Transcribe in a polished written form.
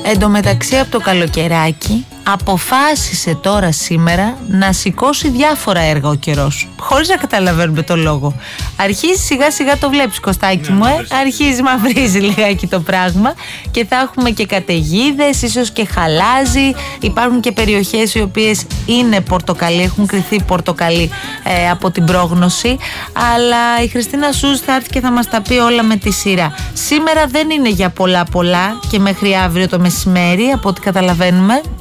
Εν τω μεταξύ από το καλοκαιράκι αποφάσισε τώρα σήμερα να σηκώσει διάφορα έργα ο καιρός, χωρίς να καταλαβαίνουμε το λόγο. Αρχίζει σιγά σιγά, το βλέπεις Κωστάκι μου, αρχίζει μαυρίζει λιγάκι το πράγμα και θα έχουμε και καταιγίδες, ίσως και χαλάζει. Υπάρχουν και περιοχές οι οποίες είναι πορτοκαλί, έχουν κριθεί πορτοκαλί από την πρόγνωση, αλλά η Χριστίνα Σούζ θα έρθει και θα μας τα πει όλα με τη σειρά. Σήμερα δεν είναι για πολλά και μέχρι αύριο το μεσημέρι, από ό,τι καταλαβαίνουμε,